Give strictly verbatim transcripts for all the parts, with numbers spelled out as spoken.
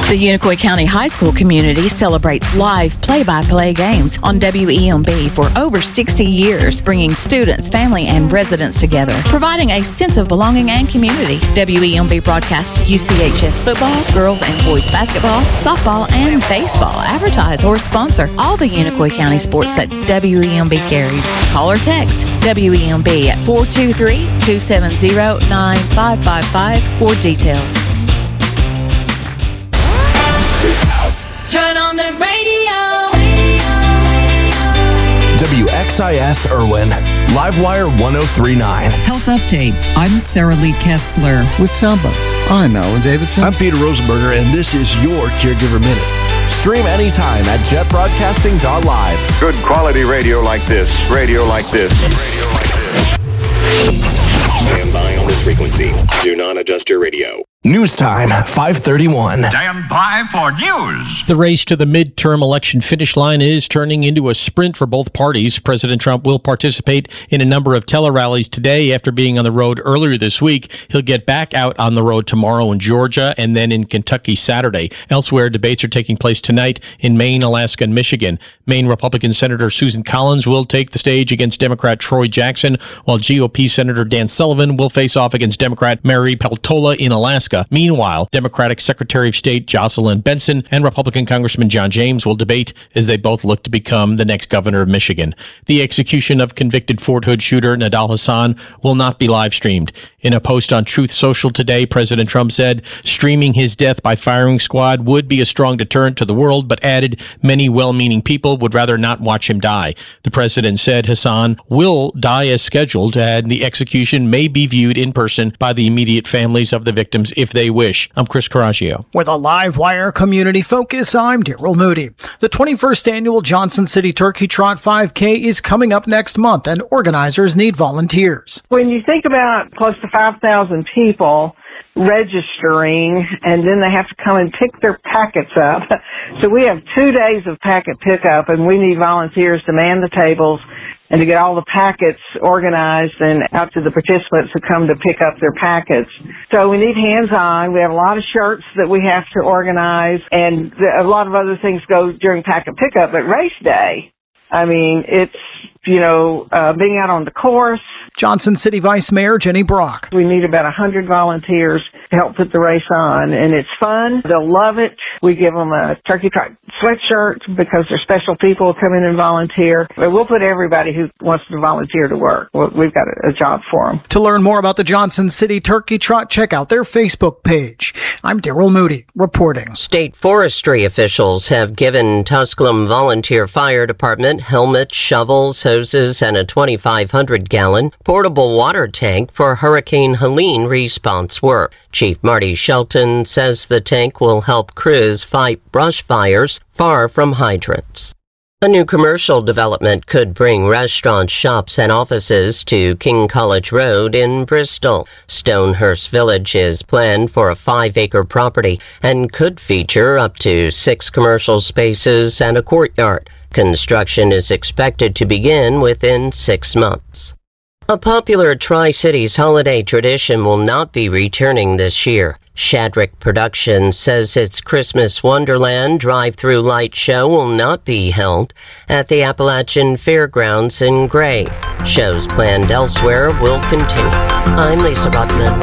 The Unicoi County High School community celebrates live play-by-play games on W E M B for over sixty years, bringing students, family, and residents together, providing a sense of belonging and community. W E M B broadcasts U C H S football, girls and boys basketball, softball, and baseball. Advertise or sponsor all the Unicoi County sports that W E M B carries. Call or text W E M B at four two three, two seven zero, nine five five five for details. Turn on the radio. W X I S Irwin, Livewire one oh three point nine. Health Update. I'm Sarah Lee Kessler. With Soundbites, I'm Alan Davidson. I'm Peter Rosenberger, and this is your Caregiver Minute. Stream anytime at jet broadcasting dot live. Good quality radio like this. Radio like this. Radio like this. Stand by on this frequency. Do not adjust your radio. News time, five thirty-one. Stand by for news. The race to the midterm election finish line is turning into a sprint for both parties. President Trump will participate in a number of tele-rallies today after being on the road earlier this week. He'll get back out on the road tomorrow in Georgia and then in Kentucky Saturday. Elsewhere, debates are taking place tonight in Maine, Alaska, and Michigan. Maine Republican Senator Susan Collins will take the stage against Democrat Troy Jackson, while G O P Senator Dan Sullivan will face off against Democrat Mary Peltola in Alaska. Meanwhile, Democratic Secretary of State Jocelyn Benson and Republican Congressman John James will debate as they both look to become the next governor of Michigan. The execution of convicted Fort Hood shooter Nidal Hasan will not be live streamed. In a post on Truth Social today, President Trump said streaming his death by firing squad would be a strong deterrent to the world, but added many well-meaning people would rather not watch him die. The president said Hasan will die as scheduled, and the execution may be viewed in person by the immediate families of the victims if they wish. I'm Chris Coraggio. With a Livewire community focus, I'm Daryl Moody. The twenty-first annual Johnson City Turkey Trot five K is coming up next month, and organizers need volunteers. When you think about close to five thousand people registering, and then they have to come and pick their packets up. So we have two days of packet pickup, and we need volunteers to man the tables and to get all the packets organized and out to the participants who come to pick up their packets. So we need hands-on. We have a lot of shirts that we have to organize, and a lot of other things go during packet pickup. But race day, I mean, it's, you know, uh, being out on the course. Johnson City Vice Mayor Jenny Brock. We need about one hundred volunteers to help put the race on, and it's fun. They'll love it. We give them a Turkey Trot sweatshirt because they're special people who come in and volunteer. But we'll put everybody who wants to volunteer to work. We've got a job for them. To learn more about the Johnson City Turkey Trot, check out their Facebook page. I'm Daryl Moody, reporting. State forestry officials have given Tusculum Volunteer Fire Department helmets, shovels, hoses, and a twenty-five hundred gallon portable water tank for Hurricane Helene response work. Chief Marty Shelton says the tank will help crews fight brush fires far from hydrants. A new commercial development could bring restaurants, shops, and offices to King College Road in Bristol. Stonehurst Village is planned for a five-acre property and could feature up to six commercial spaces and a courtyard. Construction is expected to begin within six months. A popular Tri-Cities holiday tradition will not be returning this year. Shadrick Productions says its Christmas Wonderland drive-through light show will not be held at the Appalachian Fairgrounds in Gray. Shows planned elsewhere will continue. I'm Lisa Ruttman.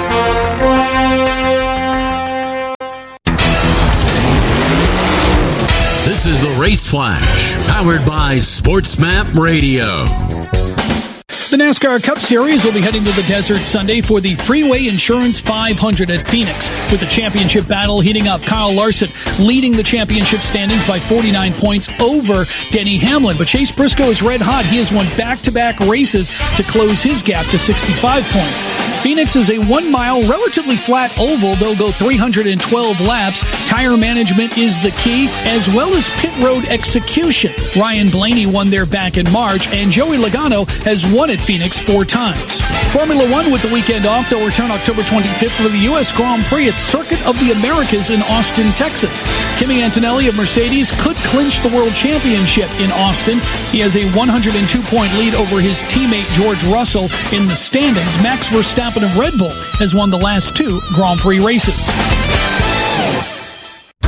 This is the Race Flash, powered by SportsMap Radio. The NASCAR Cup Series will be heading to the desert Sunday for the Freeway Insurance five hundred at Phoenix. With the championship battle heating up, Kyle Larson leading the championship standings by forty-nine points over Denny Hamlin. But Chase Briscoe is red hot. He has won back-to-back races to close his gap to sixty-five points. Phoenix is a one-mile, relatively flat oval. They'll go three hundred twelve laps. Tire management is the key, as well as pit road execution. Ryan Blaney won there back in March, and Joey Logano has won at Phoenix four times. Formula One with the weekend off. They'll return October twenty-fifth for the U S Grand Prix at Circuit of the Americas in Austin, Texas. Kimi Antonelli of Mercedes could clinch the World Championship in Austin. He has a one hundred two point lead over his teammate George Russell in the standings. Max Verstappen of Red Bull has won the last two Grand Prix races.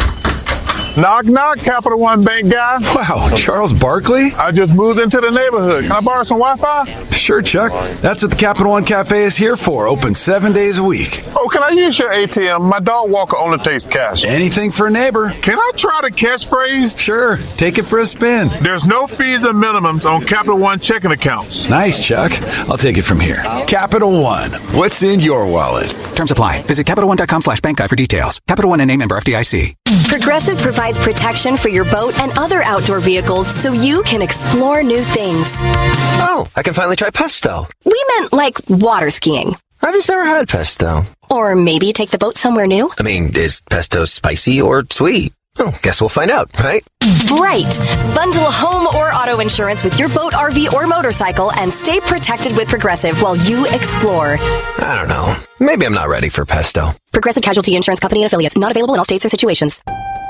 Knock, knock, Capital One Bank guy. Wow, Charles Barkley? I just moved into the neighborhood. Can I borrow some Wi-Fi? Sure, Chuck. That's what the Capital One Cafe is here for. Open seven days a week. Oh, can I use your A T M? My dog walker only takes cash. Anything for a neighbor. Can I try the catchphrase? Sure. Take it for a spin. There's no fees and minimums on Capital One checking accounts. Nice, Chuck. I'll take it from here. Capital One. What's in your wallet? Terms apply. Visit CapitalOne.com slash bank guide for details. Capital One and name member F D I C. Progressive provides protection for your boat and other outdoor vehicles so you can explore new things. Oh, I can finally try pesto. We meant like water skiing. I've just never had pesto. Or maybe take the boat somewhere new. I mean, is pesto spicy or sweet? Oh, guess we'll find out, right? Right. Bundle home or auto insurance with your boat, R V, or motorcycle and stay protected with Progressive while you explore. I don't know. Maybe I'm not ready for pesto. Progressive Casualty Insurance Company and affiliates. Not available in all states or situations.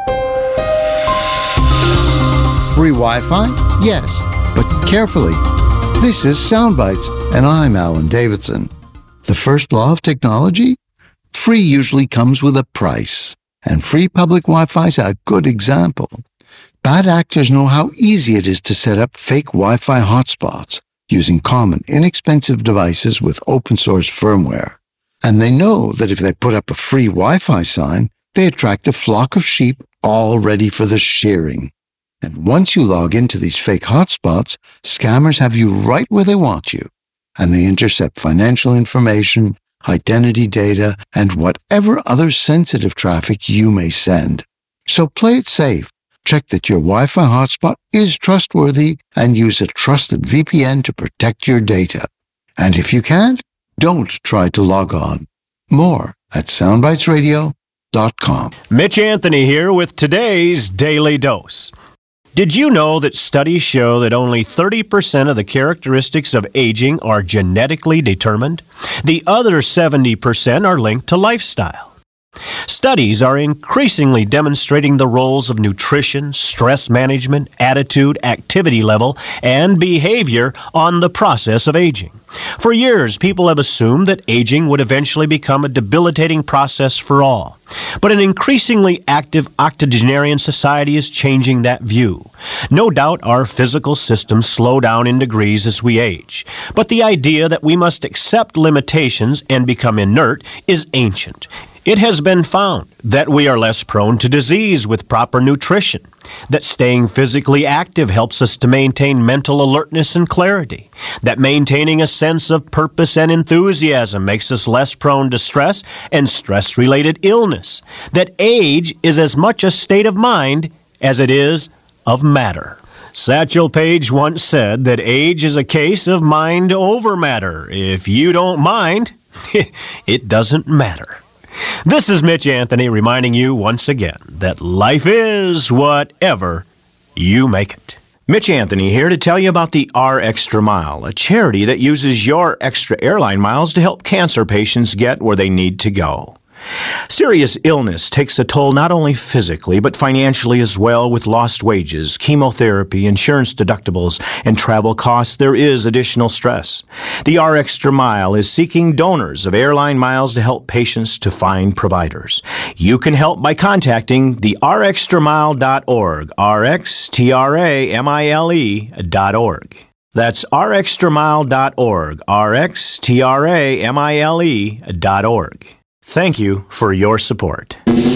Free Wi-Fi? Yes, but carefully. This is Soundbites, and I'm Alan Davidson. The first law of technology? Free usually comes with a price, and free public Wi-Fi is a good example. Bad actors know how easy it is to set up fake Wi-Fi hotspots using common, inexpensive devices with open-source firmware. And they know that if they put up a free Wi-Fi sign, they attract a flock of sheep all ready for the shearing. And once you log into these fake hotspots, scammers have you right where they want you. And they intercept financial information, identity data, and whatever other sensitive traffic you may send. So play it safe. Check that your Wi-Fi hotspot is trustworthy and use a trusted V P N to protect your data. And if you can't, don't try to log on. More at soundbites radio dot com. Mitch Anthony here with today's Daily Dose. Did you know that studies show that only thirty percent of the characteristics of aging are genetically determined? The other seventy percent are linked to lifestyle. Studies are increasingly demonstrating the roles of nutrition, stress management, attitude, activity level, and behavior on the process of aging. For years, people have assumed that aging would eventually become a debilitating process for all. But an increasingly active octogenarian society is changing that view. No doubt our physical systems slow down in degrees as we age. But the idea that we must accept limitations and become inert is ancient. It has been found that we are less prone to disease with proper nutrition, that staying physically active helps us to maintain mental alertness and clarity, that maintaining a sense of purpose and enthusiasm makes us less prone to stress and stress-related illness, that age is as much a state of mind as it is of matter. Satchel Paige once said that age is a case of mind over matter. If you don't mind, it doesn't matter. This is Mitch Anthony reminding you once again that life is whatever you make it. Mitch Anthony here to tell you about the R Extra Mile, a charity that uses your extra airline miles to help cancer patients get where they need to go. Serious illness takes a toll not only physically, but financially as well. With lost wages, chemotherapy, insurance deductibles, and travel costs, there is additional stress. The R Extra Mile is seeking donors of airline miles to help patients to find providers. You can help by contacting the r extra mile dot org, R X T R A M I L E dot org. That's r extra mile dot org, R X T R A M I L E dot org. Thank you for your support.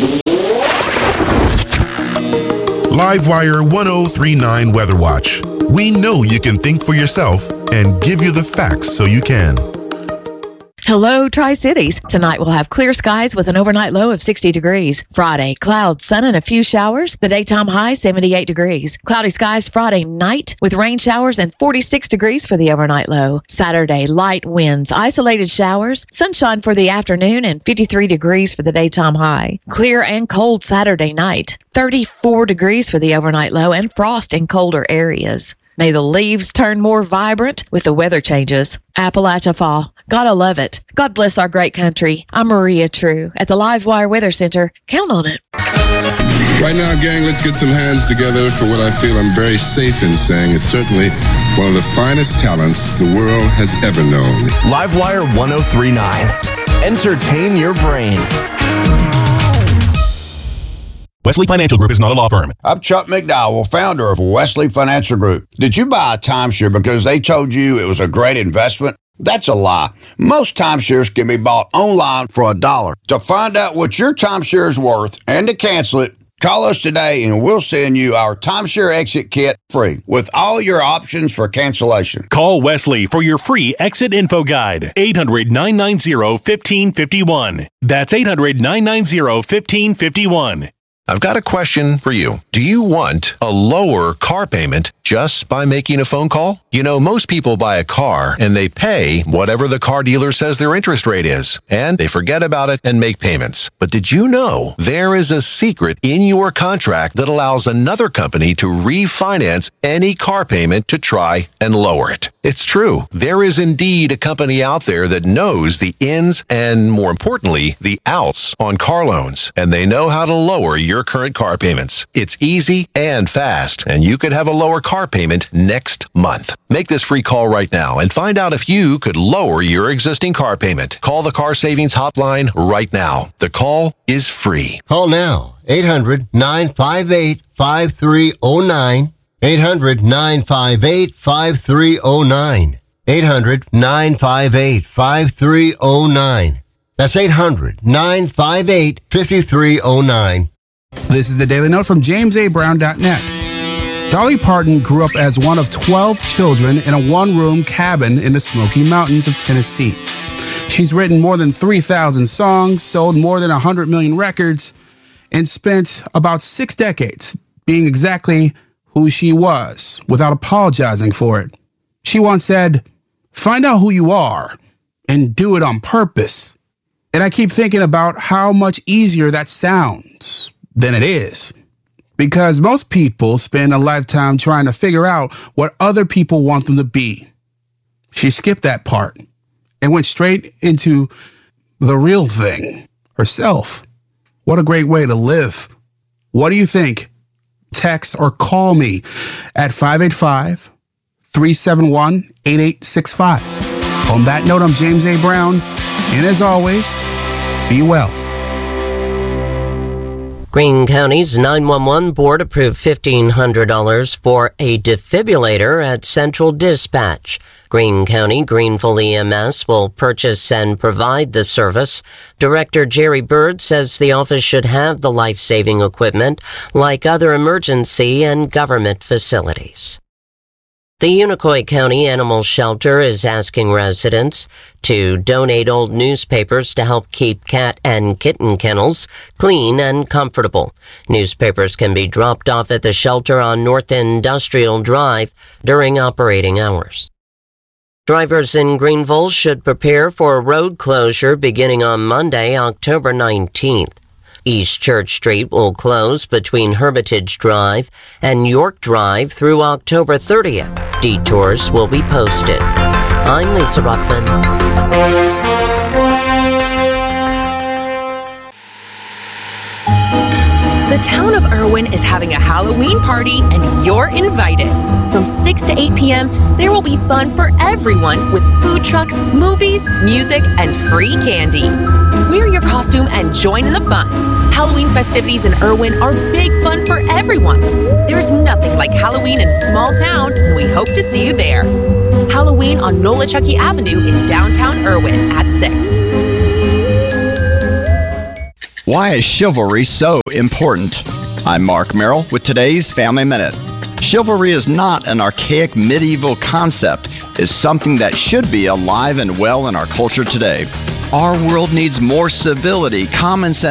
Livewire one oh three point nine Weather Watch. We know you can think for yourself and give you the facts so you can. Hello, Tri-Cities. Tonight we'll have clear skies with an overnight low of sixty degrees. Friday, clouds, sun, and a few showers. The daytime high, seventy-eight degrees. Cloudy skies Friday night with rain showers and forty-six degrees for the overnight low. Saturday, light winds, isolated showers, sunshine for the afternoon, and fifty-three degrees for the daytime high. Clear and cold Saturday night. thirty-four degrees for the overnight low and frost in colder areas. May the leaves turn more vibrant with the weather changes. Appalachia Fall. Gotta love it. God bless our great country. I'm Maria True at the Livewire Weather Center. Count on it. Right now, gang, let's get some hands together for what I feel I'm very safe in saying is certainly one of the finest talents the world has ever known. Livewire one oh three point nine. Entertain your brain. Wesley Financial Group is not a law firm. I'm Chuck McDowell, founder of Wesley Financial Group. Did you buy a timeshare because they told you it was a great investment? That's a lie. Most timeshares can be bought online for a dollar. To find out what your timeshare is worth and to cancel it, call us today and we'll send you our timeshare exit kit free with all your options for cancellation. Call Wesley for your free exit info guide. eight hundred, nine nine zero, one five five one. That's eight hundred, nine nine zero, one five five one. I've got a question for you. Do you want a lower car payment just by making a phone call? You know, most people buy a car and they pay whatever the car dealer says their interest rate is, and they forget about it and make payments. But did you know there is a secret in your contract that allows another company to refinance any car payment to try and lower it? It's true. There is indeed a company out there that knows the ins and, more importantly, the outs on car loans, and they know how to lower your current car payments. It's easy and fast, and you could have a lower car payment next month. Make this free call right now and find out if you could lower your existing car payment. Call the Car Savings Hotline right now. The call is free. Call now. eight hundred, nine five eight, five three zero nine. eight hundred, nine five eight, five three zero nine. eight hundred, nine five eight, five three zero nine. That's eight hundred, nine five eight, five three zero nine. This is the Daily Note from James A Brown dot net. Dolly Parton grew up as one of twelve children in a one-room cabin in the Smoky Mountains of Tennessee. She's written more than three thousand songs, sold more than one hundred million records, and spent about six decades being exactly who she was without apologizing for it. She once said, "Find out who you are and do it on purpose." And I keep thinking about how much easier that sounds than it is. Because most people spend a lifetime trying to figure out what other people want them to be. She skipped that part and went straight into the real thing, herself. What a great way to live. What do you think? Text or call me at five eight five, three seven one, eight eight six five. On that note, I'm James A. Brown, and as always, be well. Greene County's nine one one board approved fifteen hundred dollars for a defibrillator at Central Dispatch. Greene County Greenville E M S will purchase and provide the service. Director Jerry Bird says the office should have the life-saving equipment like other emergency and government facilities. The Unicoi County Animal Shelter is asking residents to donate old newspapers to help keep cat and kitten kennels clean and comfortable. Newspapers can be dropped off at the shelter on North Industrial Drive during operating hours. Drivers in Greenville should prepare for a road closure beginning on Monday, October nineteenth. East Church Street will close between Hermitage Drive and York Drive through October thirtieth. Detours will be posted. I'm Lisa Ruckman. The town of Irwin is having a Halloween party, and you're invited. From six to eight p.m., there will be fun for everyone with food trucks, movies, music, and free candy. Wear your costume and join in the fun. Halloween festivities in Irwin are big fun for everyone. There's nothing like Halloween in a small town, and we hope to see you there. Halloween on Nolichucky Avenue in downtown Irwin at six. Why is chivalry so important? I'm Mark Merrill with today's Family Minute. Chivalry is not an archaic medieval concept. It's something that should be alive and well in our culture today. Our world needs more civility, common sense,